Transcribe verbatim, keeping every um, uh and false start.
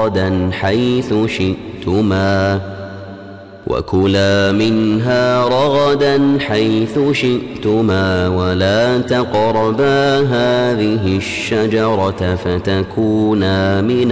رغدا حيث شئتما وكلا منها رغدا حيث شئتما ولا تقربا هذه الشجرة فتكونا من